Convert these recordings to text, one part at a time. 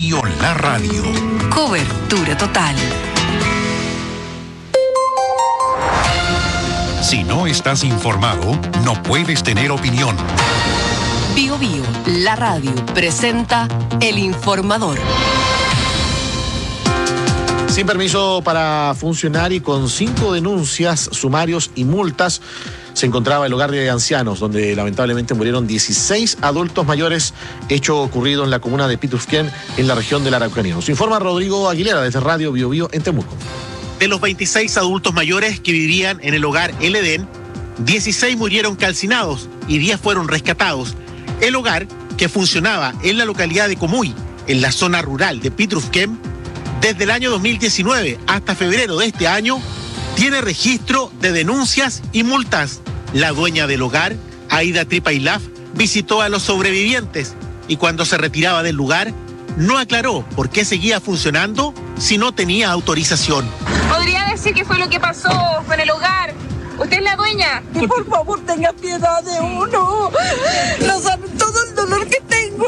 Bio La Radio. Cobertura total. Si no estás informado, no puedes tener opinión. Bio La Radio presenta El Informador. Sin permiso para funcionar y con 5 denuncias, sumarios y multas, se encontraba el hogar de ancianos, donde lamentablemente murieron 16 adultos mayores, hecho ocurrido en la comuna de Pitufquén, en la región de la Araucanía. Nos informa Rodrigo Aguilera desde Radio Bio en Temuco. De los 26 adultos mayores que vivían en el hogar El Edén, 16 murieron calcinados y 10 fueron rescatados. El hogar, que funcionaba en la localidad de Comuy, en la zona rural de Pitufquén, desde el año 2019 hasta febrero de este año, tiene registro de denuncias y multas. La dueña del hogar, Aida Tripailaf, visitó a los sobrevivientes y cuando se retiraba del lugar, no aclaró por qué seguía funcionando si no tenía autorización. ¿Podría decir qué fue lo que pasó con el hogar? ¿Usted es la dueña? Y por favor, tenga piedad de uno. No sabe todo el dolor que tengo.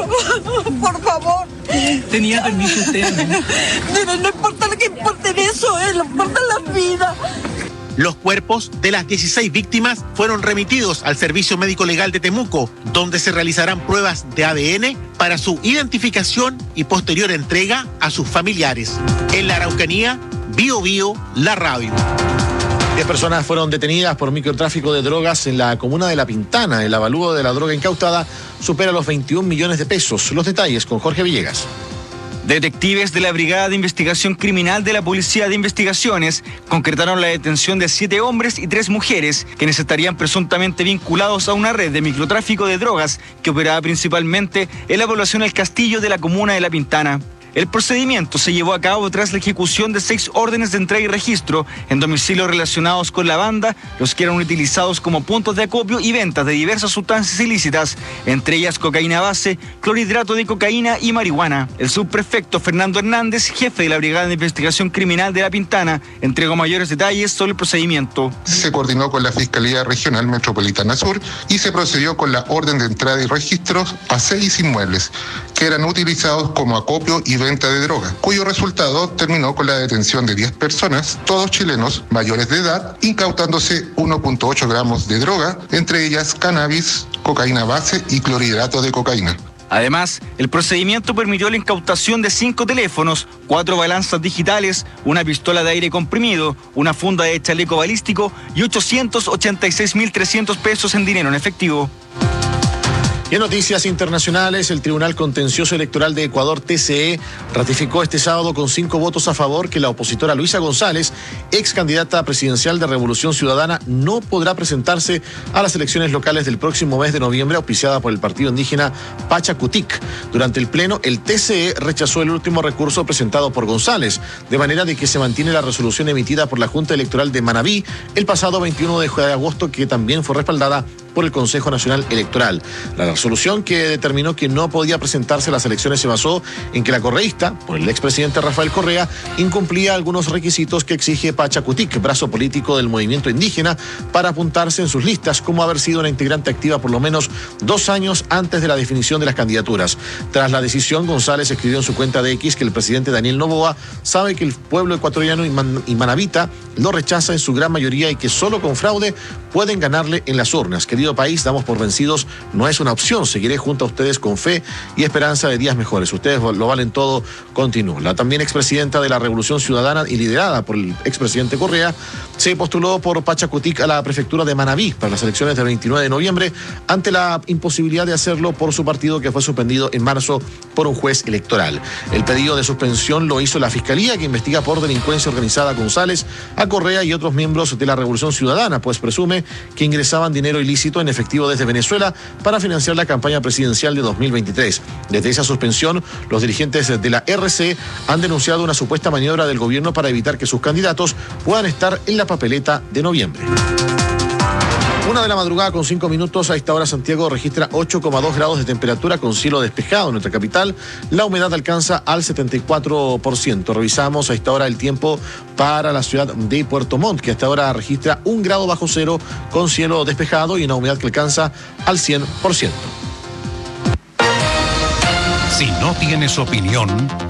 Por favor. ¿Tenía permiso usted? Pero no importa lo que importe de eso, no importa la vida. Los cuerpos de las 16 víctimas fueron remitidos al Servicio Médico Legal de Temuco, donde se realizarán pruebas de ADN para su identificación y posterior entrega a sus familiares. En la Araucanía, Bio La Radio. 10 personas fueron detenidas por microtráfico de drogas en la comuna de La Pintana. El avalúo de la droga incautada supera los 21 millones de pesos. Los detalles con Jorge Villegas. Detectives de la Brigada de Investigación Criminal de la Policía de Investigaciones concretaron la detención de 7 hombres y 3 mujeres, quienes estarían presuntamente vinculados a una red de microtráfico de drogas que operaba principalmente en la población El Castillo de la comuna de La Pintana. El procedimiento se llevó a cabo tras la ejecución de 6 órdenes de entrega y registro en domicilios relacionados con la banda, los que eran utilizados como puntos de acopio y ventas de diversas sustancias ilícitas, entre ellas cocaína base, clorhidrato de cocaína y marihuana. El subprefecto Fernando Hernández, jefe de la Brigada de Investigación Criminal de La Pintana, entregó mayores detalles sobre el procedimiento. Se coordinó con la Fiscalía Regional Metropolitana Sur y se procedió con la orden de entrada y registros a 6 inmuebles que eran utilizados como acopio y venta de droga, cuyo resultado terminó con la detención de 10 personas, todos chilenos mayores de edad, incautándose 1.8 gramos de droga, entre ellas cannabis, cocaína base y clorhidrato de cocaína. Además, el procedimiento permitió la incautación de 5 teléfonos, 4 balanzas digitales, una pistola de aire comprimido, una funda de chaleco balístico y 886.300 pesos en dinero en efectivo. Y en noticias internacionales, el Tribunal Contencioso Electoral de Ecuador, TCE, ratificó este sábado con 5 votos a favor que la opositora Luisa González, ex candidata presidencial de Revolución Ciudadana, no podrá presentarse a las elecciones locales del próximo mes de noviembre, auspiciada por el partido indígena Pachacutic. Durante el pleno, el TCE rechazó el último recurso presentado por González, de manera de que se mantiene la resolución emitida por la Junta Electoral de Manabí el pasado 21 de agosto, que también fue respaldada por el Consejo Nacional Electoral. La resolución que determinó que no podía presentarse a las elecciones se basó en que la correísta, por el expresidente Rafael Correa, incumplía algunos requisitos que exige Pachacutic, brazo político del movimiento indígena, para apuntarse en sus listas, como haber sido una integrante activa por lo menos 2 años antes de la definición de las candidaturas. Tras la decisión, González escribió en su cuenta de X que el presidente Daniel Noboa sabe que el pueblo ecuatoriano y manabita lo rechaza en su gran mayoría y que solo con fraude pueden ganarle en las urnas. Querido país, damos por vencidos, no es una opción. Seguiré junto a ustedes con fe y esperanza de días mejores. Ustedes lo valen todo, continuó. La también expresidenta de la Revolución Ciudadana y liderada por el expresidente Correa se postuló por Pachacutic a la prefectura de Manabí para las elecciones del 29 de noviembre ante la imposibilidad de hacerlo por su partido, que fue suspendido en marzo por un juez electoral. El pedido de suspensión lo hizo la Fiscalía, que investiga por delincuencia organizada a González, a Correa y otros miembros de la Revolución Ciudadana, pues presume que ingresaban dinero ilícito en efectivo desde Venezuela para financiar la campaña presidencial de 2023. Desde esa suspensión, los dirigentes de la RC han denunciado una supuesta maniobra del gobierno para evitar que sus candidatos puedan estar en la papeleta de noviembre. 1 de la madrugada con 5 minutos. A esta hora Santiago registra 8,2 grados de temperatura con cielo despejado en nuestra capital. La humedad alcanza al 74%. Revisamos a esta hora el tiempo para la ciudad de Puerto Montt, que hasta ahora registra 1 grado bajo cero con cielo despejado y una humedad que alcanza al 100%. Si no tienes opinión,